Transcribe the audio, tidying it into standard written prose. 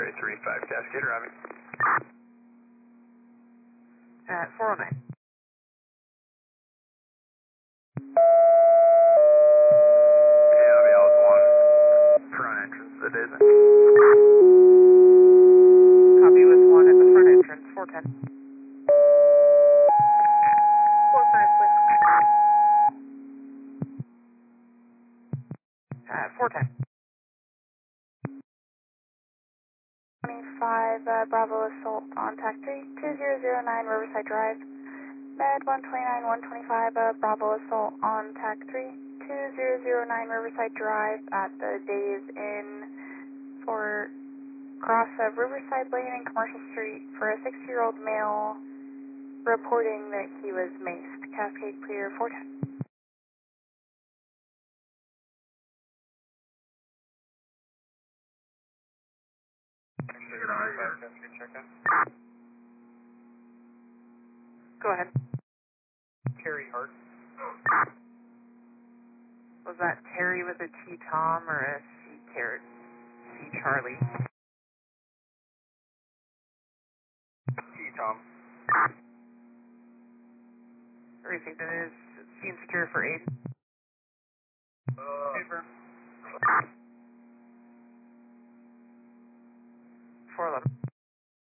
X-ray 35 Cascade driving. 409. Yeah, Vals 1, front entrance of the Daisy. Copy with 1 at the front entrance, 410. 45 with 410. 25 Bravo Assault on TAC 3, 2009 Riverside Drive. Med 129, 125 Bravo Assault on TAC 3, 2009 Riverside Drive at the Days Inn for cross of Riverside Lane and Commercial Street for a 60-year-old male reporting that he was maced. Cascade clear 410. Go ahead. Terry Hart. Was that Terry with a T Tom or a C Charlie? T-Tom. Received it is scene secure for 8. Paper. 411.